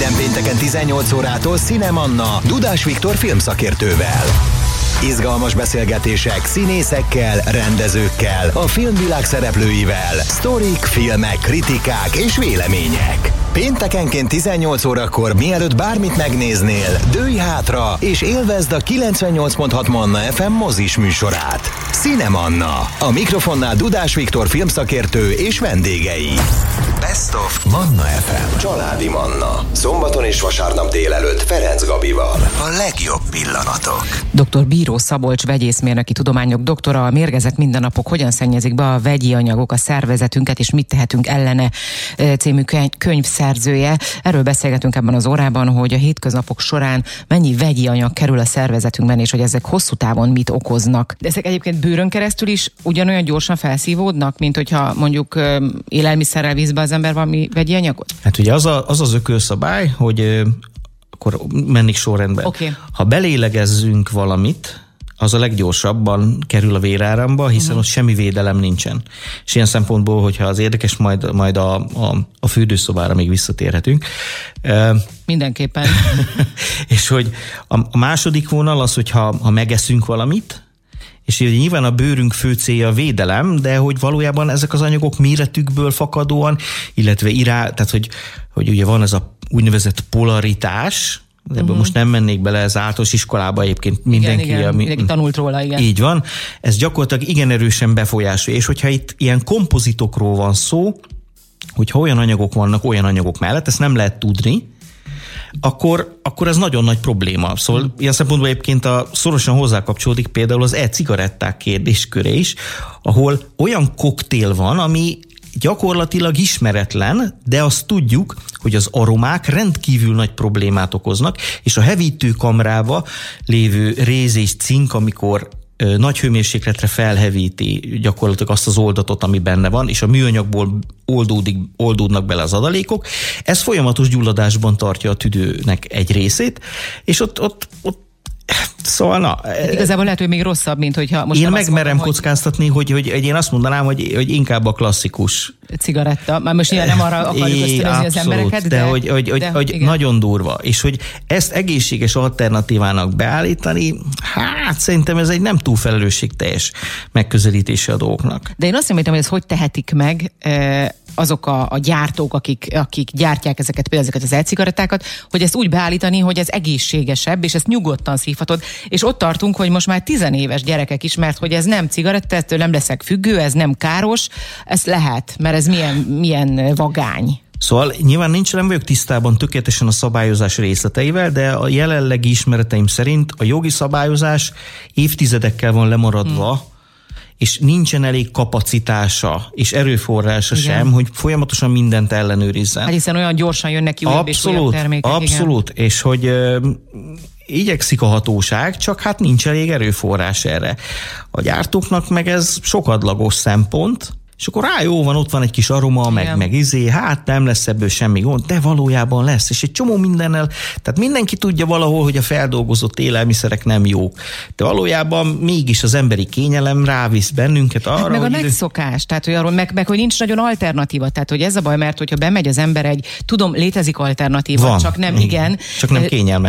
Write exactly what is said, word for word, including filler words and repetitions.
Minden pénteken tizennyolc órától Cinemanna Dudás Viktor filmszakértővel. Izgalmas beszélgetések színészekkel, rendezőkkel, a filmvilág szereplőivel, sztorik, filmek, kritikák és vélemények. Péntekenként tizennyolc órakor, mielőtt bármit megnéznél, dőlj hátra és élvezd a kilencvennyolc pont hat Manna ef em mozis műsorát. Cinemanna. A mikrofonnál Dudás Viktor filmszakértő és vendégei. Best of Manna ef em. Családi Manna. Szombaton és vasárnap délelőtt Ferenc Gabival. A legjobb pillanatok. doktor Bíró Szabolcs vegyészmérnöki tudományok doktora, a Mérgezett mindennapok hogyan szennyezik be a vegyi anyagok a szervezetünket, és mit tehetünk ellene című könyv szerzője. Erről beszélgetünk ebben az órában, hogy a hétköznapok során mennyi vegyi anyag kerül a szervezetünkben, és hogy ezek hosszú távon mit okoznak. De ezek egyébként bőrön keresztül is ugyanolyan gyorsan felszívódnak, mint hogyha mondjuk élelmiszerrel vízbe az ember valami vegyi anyagot? Hát ugye az a, az, az ökölszabály, hogy akkor mennék sorrendben. Okay. Ha belélegezzünk valamit, az a leggyorsabban kerül a véráramba, hiszen uh-huh. ott semmi védelem nincsen. És ilyen szempontból, hogyha az érdekes, majd, majd a, a, a fürdőszobára még visszatérhetünk. Mindenképpen. És hogy a, a második vonal az, hogyha ha megeszünk valamit, és ugye nyilván a bőrünk fő célja a védelem, de hogy valójában ezek az anyagok méretükből fakadóan, illetve irá, tehát hogy, hogy ugye van ez a úgynevezett polaritás, ebből uh-huh. most nem mennék bele, ez általános iskolába egyébként mindenki, igen, igen, ami, mindenki tanult róla, igen. Így van. Ez gyakorlatilag igen erősen befolyásolja, és hogyha itt ilyen kompozitokról van szó, hogyha olyan anyagok vannak olyan anyagok mellett, ezt nem lehet tudni, akkor, akkor ez nagyon nagy probléma. Szóval hmm. ilyen szempontból egyébként a, szorosan hozzákapcsolódik például az e-cigaretták kérdésköre is, ahol olyan koktél van, ami gyakorlatilag ismeretlen, de azt tudjuk, hogy az aromák rendkívül nagy problémát okoznak, és a hevítőkamrába lévő réz és cink, amikor ö, nagy hőmérsékletre felhevíti gyakorlatilag azt az oldatot, ami benne van, és a műanyagból oldódik, oldódnak bele az adalékok, ez folyamatos gyulladásban tartja a tüdőnek egy részét, és ott, ott, ott Szóval na... Hát igazából lehet, hogy még rosszabb, mint hogyha most én megmerem mondom, kockáztatni, hogy, hogy, hogy én azt mondanám, hogy, hogy inkább a klasszikus cigaretta. Már most nyilván nem arra akarjuk ösztönözni az embereket, de... de hogy, hogy, de, hogy, hogy nagyon durva. És hogy ezt egészséges alternatívának beállítani, hát szerintem ez egy nem túl felelősségteljes megközelítése a dolgoknak. De én azt nem értem, hogy ezt hogy tehetik meg azok a, a gyártók, akik, akik gyártják ezeket, például ezeket az e-cigarettákat, hogy ezt úgy beállítani, hogy ez egészségesebb, és ezt nyugodtan szívhatod. És ott tartunk, hogy most már tizenéves gyerekek is, mert hogy ez nem cigaretta, ettől nem leszek függő, ez nem káros, ez lehet, mert ez milyen, milyen vagány. Szóval nyilván nincs, nem vagyok tisztában tökéletesen a szabályozás részleteivel, de a jelenlegi ismereteim szerint a jogi szabályozás évtizedekkel van lemaradva, hmm. és nincsen elég kapacitása és erőforrása igen. sem, hogy folyamatosan mindent ellenőrizzen. Hát hiszen olyan gyorsan jönnek ki újabb és újabb termékek. Abszolút, igen. És hogy ö, igyekszik a hatóság, csak hát nincs elég erőforrás erre. A gyártóknak meg ez sokadlagos szempont, és akkor rá jó van, ott van egy kis aroma, meg, meg izé, hát nem lesz ebből semmi gond, de valójában lesz, és egy csomó mindennel, tehát mindenki tudja valahol, hogy a feldolgozott élelmiszerek nem jók, de valójában mégis az emberi kényelem rávisz bennünket arra, hát meg a hogy... megszokás, tehát hogy arról, meg, meg hogy nincs nagyon alternatíva, tehát hogy ez a baj, mert hogyha bemegy az ember egy, tudom, létezik alternatíva, van, csak nem igen. Csak nem kényelmes.